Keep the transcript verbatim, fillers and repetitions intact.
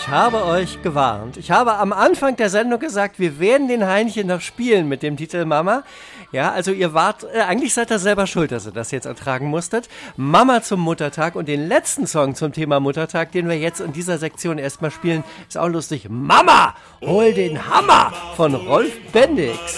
Ich habe euch gewarnt. Ich habe am Anfang der Sendung gesagt, wir werden den Heinchen noch spielen mit dem Titel Mama. Ja, also ihr wart, äh, eigentlich seid ihr selber schuld, dass ihr das jetzt ertragen musstet. Mama zum Muttertag und den letzten Song zum Thema Muttertag, den wir jetzt in dieser Sektion erstmal spielen, ist auch lustig. Mama, hol den Hammer von Rolf Bendix.